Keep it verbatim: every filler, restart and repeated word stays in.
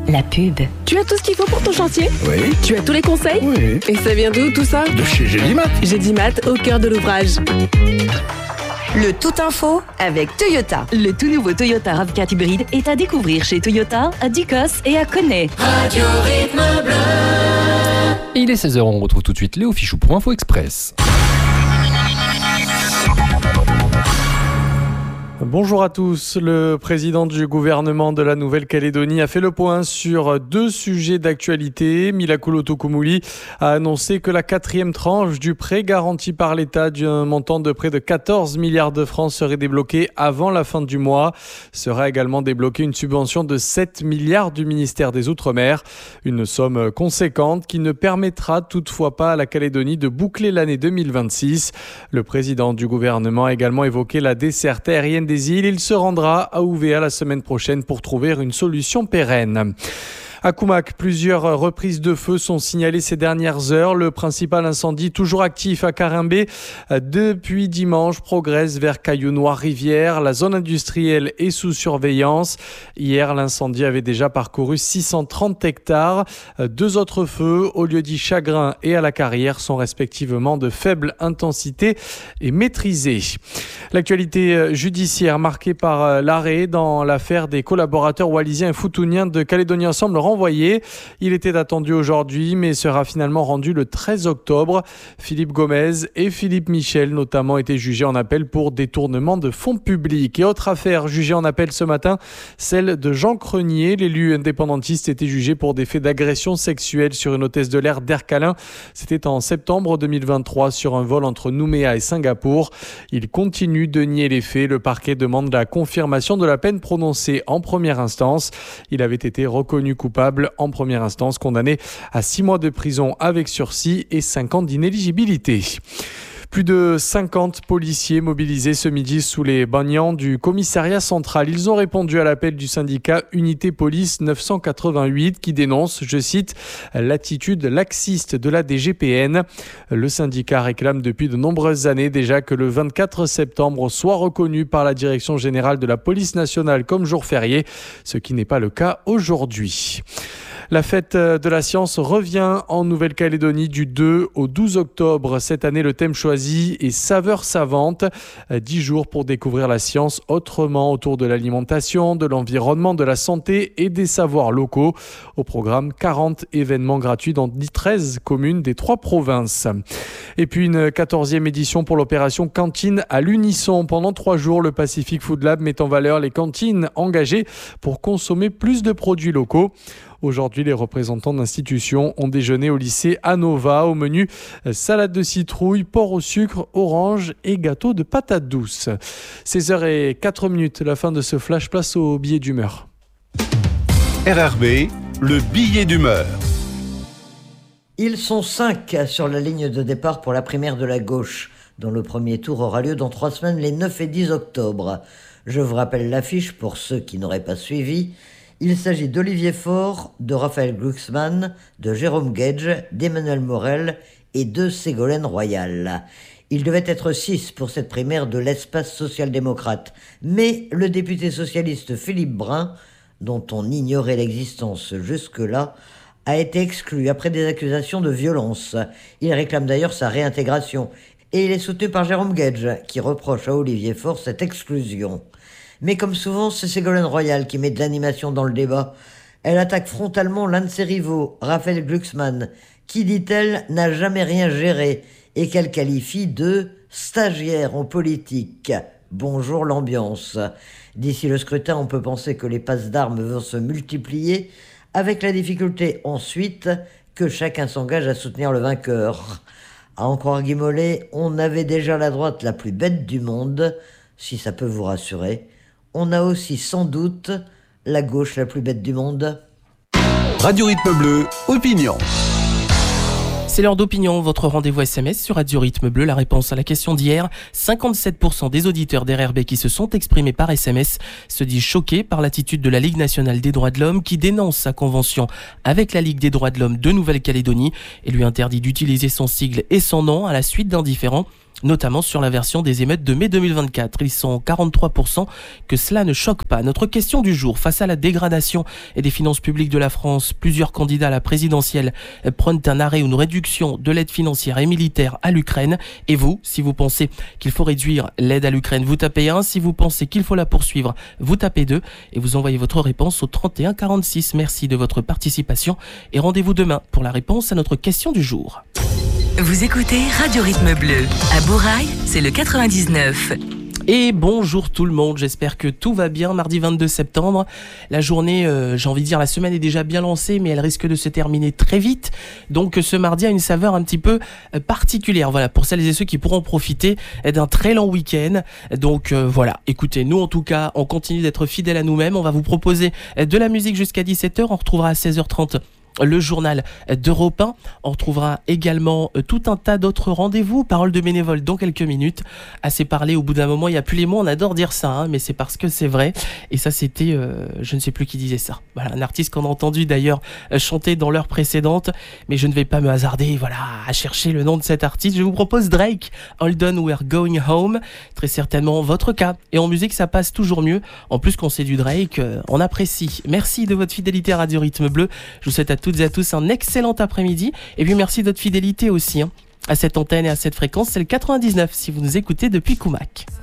La pub. Tu as tout ce qu'il faut pour ton chantier ? Oui. Tu as tous les conseils ? Oui. Et ça vient d'où tout ça ? De chez Gélimat. Gélimat, au cœur de l'ouvrage. Le Tout Info avec Toyota. Le tout nouveau Toyota RAV quatre hybride est à découvrir chez Toyota, à Ducos et à Connay. Radio Rythme Bleu. Il est seize heures, on retrouve tout de suite Léo Fichou pour Info Express. Bonjour à tous. Le président du gouvernement de la Nouvelle-Calédonie a fait le point sur deux sujets d'actualité. Mila Kouloto-Koumouli a annoncé que la quatrième tranche du prêt garanti par l'État d'un montant de près de quatorze milliards de francs serait débloquée avant la fin du mois. Sera également débloquée une subvention de sept milliards du ministère des Outre-mer. Une somme conséquente qui ne permettra toutefois pas à la Calédonie de boucler l'année deux mille vingt-six. Le président du gouvernement a également évoqué la desserte aérienne des îles. Il se rendra à Ouvéa la semaine prochaine pour trouver une solution pérenne. À Koumak, plusieurs reprises de feu sont signalées ces dernières heures. Le principal incendie, toujours actif à Carimbé, depuis dimanche, progresse vers Cailloux-Noir-Rivière. La zone industrielle est sous surveillance. Hier, l'incendie avait déjà parcouru six cent trente hectares. Deux autres feux, au lieu-dit Chagrin et à la Carrière, sont respectivement de faible intensité et maîtrisés. L'actualité judiciaire marquée par l'arrêt dans l'affaire des collaborateurs wallisiens et foutouniens de Calédonie Ensemble renvoyé. Il était attendu aujourd'hui, mais sera finalement rendu le treize octobre. Philippe Gomez et Philippe Michel, notamment, étaient jugés en appel pour détournement de fonds publics. Et autre affaire jugée en appel ce matin, celle de Jean Crenier. L'élu indépendantiste était jugé pour des faits d'agression sexuelle sur une hôtesse de l'air d'Ercalin. C'était en septembre deux mille vingt-trois sur un vol entre Nouméa et Singapour. Il continue de nier les faits. Le parquet demande la confirmation de la peine prononcée en première instance. Il avait été reconnu coupable en première instance, condamné à six mois de prison avec sursis et cinq ans d'inéligibilité. Plus de cinquante policiers mobilisés ce midi sous les banians du commissariat central. Ils ont répondu à l'appel du syndicat Unité Police neuf cent quatre-vingt-huit qui dénonce, je cite, l'attitude laxiste de la D G P N. Le syndicat réclame depuis de nombreuses années déjà que le vingt-quatre septembre soit reconnu par la Direction générale de la police nationale comme jour férié, ce qui n'est pas le cas aujourd'hui. La fête de la science revient en Nouvelle-Calédonie du deux au douze octobre. Cette année, le thème choisi est saveurs savantes. Dix jours pour découvrir la science autrement autour de l'alimentation, de l'environnement, de la santé et des savoirs locaux. Au programme, quarante événements gratuits dans treize communes des trois provinces. Et puis une quatorzième édition pour l'opération Cantine à l'unisson. Pendant trois jours, le Pacific Food Lab met en valeur les cantines engagées pour consommer plus de produits locaux. Aujourd'hui, les représentants d'institutions ont déjeuné au lycée Anova. Au menu, salade de citrouille, porc au sucre, orange et gâteau de patates douces. seize heures zéro quatre minutes, la fin de ce flash, place au billet d'humeur. R R B, le billet d'humeur. Ils sont cinq sur la ligne de départ pour la primaire de la gauche, dont le premier tour aura lieu dans trois semaines, les neuf et dix octobre. Je vous rappelle l'affiche pour ceux qui n'auraient pas suivi. Il s'agit d'Olivier Faure, de Raphaël Glucksmann, de Jérôme Gage, d'Emmanuel Morel et de Ségolène Royal. Il devait être six pour cette primaire de l'espace social-démocrate. Mais le député socialiste Philippe Brun, dont on ignorait l'existence jusque-là, a été exclu après des accusations de violence. Il réclame d'ailleurs sa réintégration. Et il est soutenu par Jérôme Gage, qui reproche à Olivier Faure cette exclusion. Mais comme souvent, c'est Ségolène Royal qui met de l'animation dans le débat. Elle attaque frontalement l'un de ses rivaux, Raphaël Glucksmann, qui, dit-elle, n'a jamais rien géré et qu'elle qualifie de stagiaire en politique. Bonjour l'ambiance. D'ici le scrutin, on peut penser que les passes d'armes vont se multiplier, avec la difficulté ensuite que chacun s'engage à soutenir le vainqueur. À en croire Guy Mollet, on avait déjà la droite la plus bête du monde, si ça peut vous rassurer. On a aussi sans doute la gauche la plus bête du monde. Radio Rythme Bleu, opinion. C'est l'heure d'opinion, votre rendez-vous S M S sur Radio Rythme Bleu. La réponse à la question d'hier, cinquante-sept pour cent des auditeurs d'R R B qui se sont exprimés par S M S se disent choqués par l'attitude de la Ligue nationale des droits de l'homme qui dénonce sa convention avec la Ligue des droits de l'homme de Nouvelle-Calédonie et lui interdit d'utiliser son sigle et son nom à la suite d'un différend notamment sur la version des émeutes de mai deux mille vingt-quatre. Ils sont quarante-trois pour cent que cela ne choque pas. Notre question du jour, face à la dégradation des finances publiques de la France, plusieurs candidats à la présidentielle prônent un arrêt ou une réduction de l'aide financière et militaire à l'Ukraine. Et vous, si vous pensez qu'il faut réduire l'aide à l'Ukraine, vous tapez un. Si vous pensez qu'il faut la poursuivre, vous tapez deux. Et vous envoyez votre réponse au trente et un quarante-six. Merci de votre participation et rendez-vous demain pour la réponse à notre question du jour. Vous écoutez Radio Rythme Bleu. À Bourail, c'est le quatre-vingt-dix-neuf. Et bonjour tout le monde, j'espère que tout va bien. Mardi vingt-deux septembre, la journée, euh, j'ai envie de dire, la semaine est déjà bien lancée, mais elle risque de se terminer très vite. Donc ce mardi a une saveur un petit peu euh, particulière. Voilà, pour celles et ceux qui pourront profiter d'un très long week-end. Donc euh, voilà, écoutez, nous en tout cas, on continue d'être fidèles à nous-mêmes. On va vous proposer de la musique jusqu'à dix-sept heures. On retrouvera à seize heures trente le journal d'Europe un. On retrouvera également tout un tas d'autres rendez-vous, paroles de bénévoles dans quelques minutes. Assez parlé, au bout d'un moment, il n'y a plus les mots. On adore dire ça, hein, mais c'est parce que c'est vrai. Et ça, c'était, euh, je ne sais plus qui disait ça. Voilà, un artiste qu'on a entendu d'ailleurs chanter dans l'heure précédente. Mais je ne vais pas me hasarder, voilà, à chercher le nom de cet artiste. Je vous propose Drake, Hold On, We're Going Home. Très certainement votre cas. Et en musique, ça passe toujours mieux. En plus, quand c'est du Drake, euh, on apprécie. Merci de votre fidélité à Radio Rythme Bleu. Je vous souhaite à toutes et à tous un excellent après-midi. Et puis merci de votre fidélité aussi, hein, à cette antenne et à cette fréquence. C'est le quatre-vingt-dix-neuf si vous nous écoutez depuis Coumac.